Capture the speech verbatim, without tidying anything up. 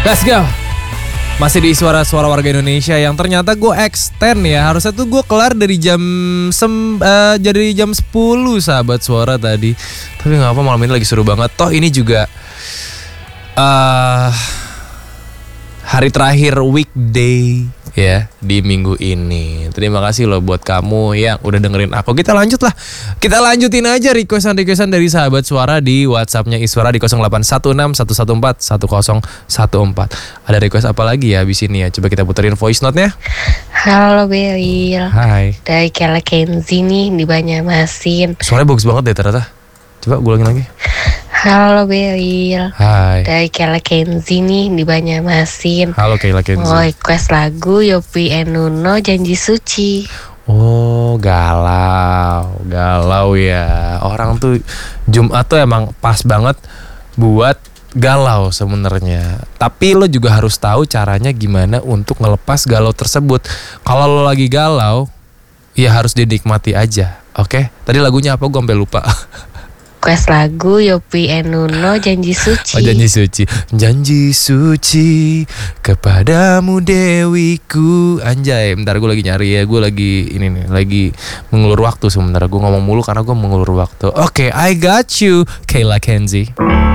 Let's go. Masih di suara-suara warga Indonesia yang ternyata gue extend ya. Harusnya tuh gue kelar dari jam sem, uh, jadi jam sepuluh sahabat suara tadi. Tapi gak apa, malam ini lagi seru banget. Toh ini juga uh, hari terakhir weekday ya di minggu ini. Terima kasih loh buat kamu yang udah dengerin aku. Kita lanjut lah. Kita lanjutin aja requestan-requestan dari sahabat suara di WhatsApp-nya Iswara di nol delapan satu enam satu satu empat satu nol satu empat. Ada request apa lagi ya abis ini ya? Coba kita puterin voice note-nya. Halo Beril. Hai. Dari Kela Kenzi nih di Banjarmasin. Suaranya bagus banget deh ternyata. Coba gue ulangin lagi. Halo Beril. Hai. Dari Kela Kenzi nih di Banjarmasin. Halo Kayla Kenzi. Mau request lagu Yopi and Nuno Janji Suci. Oh galau, galau ya. Orang tuh Jumat tuh emang pas banget buat galau sebenarnya. Tapi lo juga harus tahu caranya gimana untuk ngelepas galau tersebut. Kalau lo lagi galau, ya harus dinikmati aja. Oke? Tadi lagunya apa? Gue sampai lupa. Request lagu Yopi and Nuno Janji Suci. Oh, janji suci. Janji suci kepadamu dewiku. Anjay, bentar gue lagi nyari ya. Gue lagi ini nih, lagi mengulur waktu sebenarnya. Gue ngomong mulu karena gue mengulur waktu. Oke, okay, I got you, Kayla Kenzi.